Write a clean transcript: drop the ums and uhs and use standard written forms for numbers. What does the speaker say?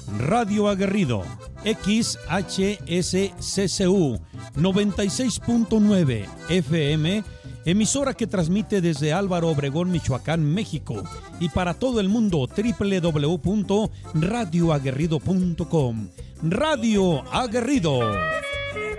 Radio Aguerrido, XHSCCU 96.9 FM, emisora que transmite desde Álvaro Obregón, Michoacán, México, y para todo el mundo www.radioaguerrido.com. Radio Aguerrido.